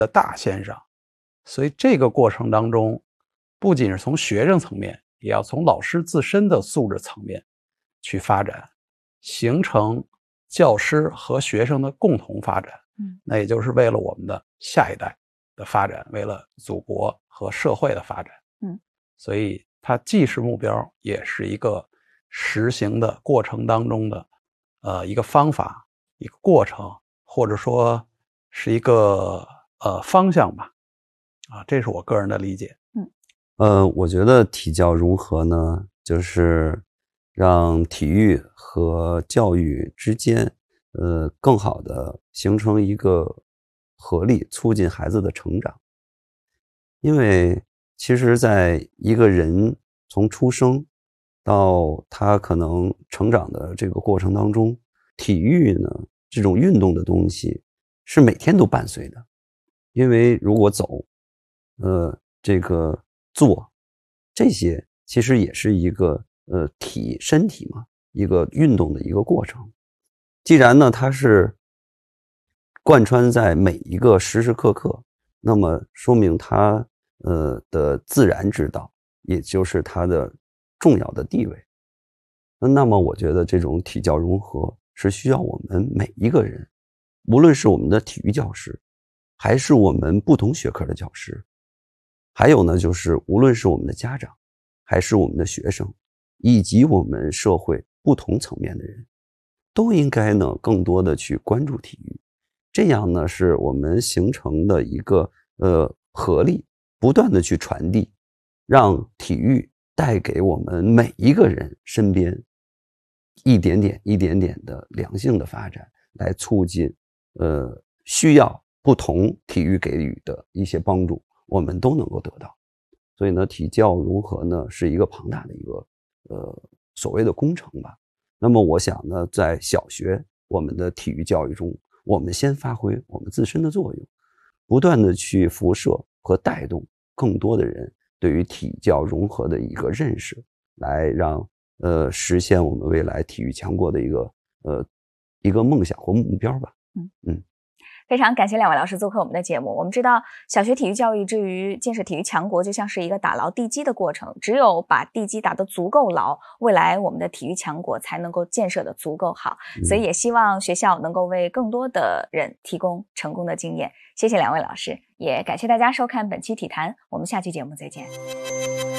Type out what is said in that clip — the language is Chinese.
所以这个过程当中，不仅是从学生层面，也要从老师自身的素质层面去发展，形成教师和学生的共同发展。那也就是为了我们的下一代的发展，为了祖国和社会的发展。所以它既是目标，也是一个实行的过程当中的一个方法，一个过程，或者说是一个方向吧。这是我个人的理解。 我觉得体教融合呢，就是让体育和教育之间更好的形成一个合力，促进孩子的成长。因为其实在一个人从出生到他可能成长的这个过程当中，体育呢，这种运动的东西是每天都伴随的。因为如果走这个做这些其实也是一个身体嘛，一个运动的一个过程。既然呢它是贯穿在每一个时时刻刻，那么说明它的自然之道，也就是它的重要的地位。那么我觉得这种体教融合是需要我们每一个人，无论是我们的体育教师，还是我们不同学科的教师，还有呢就是无论是我们的家长，还是我们的学生，以及我们社会不同层面的人，都应该呢更多的去关注体育。这样呢是我们形成的一个合力，不断的去传递，让体育带给我们每一个人身边一点点的良性的发展，来促进需要不同体育给予的一些帮助，我们都能够得到。所以呢，体教融合呢是一个庞大的一个所谓的工程吧。那么我想呢，在小学我们的体育教育中，我们先发挥我们自身的作用，不断的去辐射和带动更多的人对于体教融合的一个认识，来让实现我们未来体育强国的一个梦想或目标吧。 非常感谢两位老师做客我们的节目。我们知道小学体育教育至于建设体育强国就像是一个打牢地基的过程，只有把地基打得足够牢，未来我们的体育强国才能够建设得足够好。所以也希望学校能够为更多的人提供成功的经验。谢谢两位老师，也感谢大家收看本期体坛，我们下期节目再见。